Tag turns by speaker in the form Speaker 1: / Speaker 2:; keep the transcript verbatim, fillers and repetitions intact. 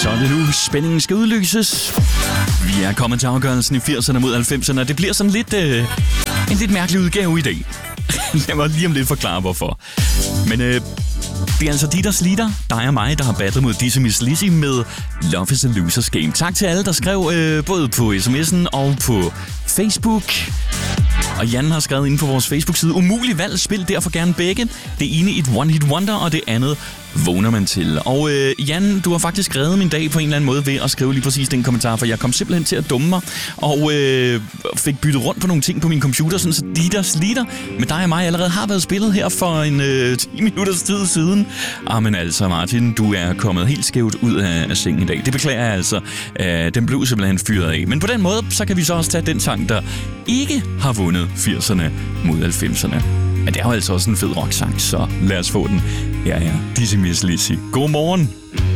Speaker 1: Så er det nu, spændingen skal udløses. Vi er kommet til afgørelsen i firserne mod halvfemserne, og det bliver sådan lidt øh, en lidt mærkelig udgave i dag. Lad mig lige om lidt forklare, hvorfor. Men øh, det er altså Dieter Sliter, dig og mig, der har battlet mod Dizzy Miss Lizzy med Love is a Loser's Game. Tak til alle, der skrev øh, både på sms'en og på Facebook. Og Jan har skrevet inde på vores Facebook-side: umuligt valg, spil derfor gerne begge. Det ene et one-hit wonder, og det andet vågner man til. Og øh, Jan, du har faktisk reddet min dag på en eller anden måde ved at skrive lige præcis den kommentar, for jeg kom simpelthen til at dumme mig, og øh, fik byttet rundt på nogle ting på min computer, sådan så Dieter Sliter med dig og mig allerede har været spillet her for en øh, ti minutters tid siden. Ah, men altså Martin, du er kommet helt skævt ud af, af sengen i dag. Det beklager jeg altså. Øh, den blev simpelthen fyret af. Men på den måde, så kan vi så også tage den sang, der ikke har vundet firserne mod halvfemserne. Men det er jo altså også en fed rock-sang, så lad os få den. Ja, ja, Dizzy Miss Lizzy. God morgen.